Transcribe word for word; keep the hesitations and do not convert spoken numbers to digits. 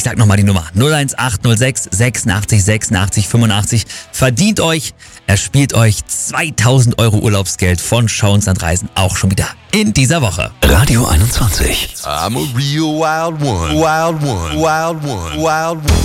sag nochmal die Nummer. null eins acht null sechs sechsundachtzig sechsundachtzig fünfundachtzig. Verdient euch, erspielt euch zweitausend Euro Urlaubsgeld von Schauensland Reisen auch schon wieder in dieser Woche. Radio einundzwanzig. I'm a real wild one. Wild one. Wild one. Wild one.